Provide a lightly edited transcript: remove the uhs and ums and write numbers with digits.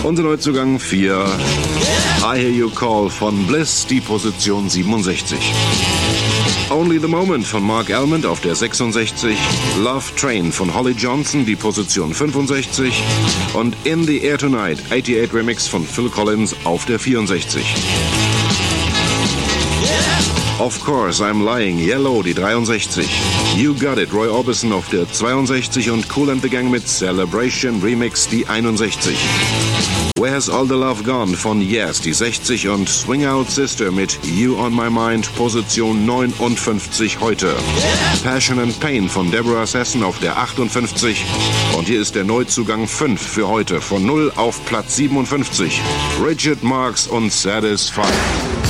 Unser Neuzugang 4, I Hear You Call von Bliss, die Position 67. Only the Moment von Mark Almond auf der 66, Love Train von Holly Johnson, die Position 65 und In the Air Tonight, 88 Remix von Phil Collins auf der 64. Of Course, I'm Lying, Yellow, die 63. You Got It, Roy Orbison auf der 62 und Kool and the Gang mit Celebration Remix, die 61. Where's All the Love Gone von Yes, die 60 und Swing Out Sister mit You on My Mind, Position 59 heute. Passion and Pain von Deborah Sesson auf der 58 und hier ist der Neuzugang 5 für heute, von 0 auf Platz 57. Richard Marx und Satisfied.